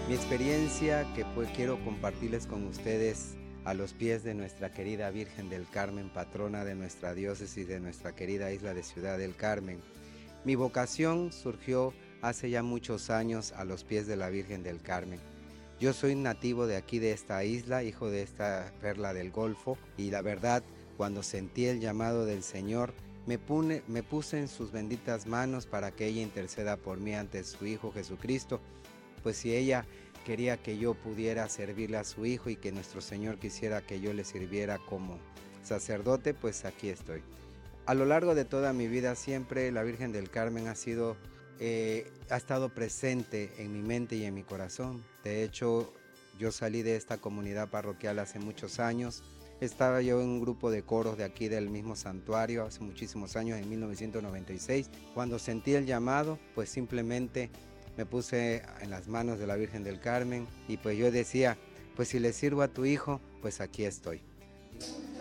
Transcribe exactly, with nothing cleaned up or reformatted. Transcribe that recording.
Mi experiencia que pues quiero compartirles con ustedes a los pies de nuestra querida Virgen del Carmen, patrona de nuestra diócesis, de nuestra querida isla de Ciudad del Carmen. Mi vocación surgió hace ya muchos años a los pies de la Virgen del Carmen. Yo soy nativo de aquí, de esta isla, hijo de esta perla del Golfo, y la verdad, cuando sentí el llamado del Señor, me, pune, me puse en sus benditas manos para que ella interceda por mí ante su Hijo Jesucristo, pues si ella quería que yo pudiera servirle a su Hijo y que nuestro Señor quisiera que yo le sirviera como sacerdote, pues aquí estoy. A lo largo de toda mi vida siempre la Virgen del Carmen ha sido, eh, ha estado presente en mi mente y en mi corazón. De hecho, yo salí de esta comunidad parroquial hace muchos años. Estaba yo en un grupo de coros de aquí del mismo santuario hace muchísimos años, en mil novecientos noventa y seis. Cuando sentí el llamado, pues simplemente me puse en las manos de la Virgen del Carmen y pues yo decía, pues si le sirvo a tu Hijo, pues aquí estoy.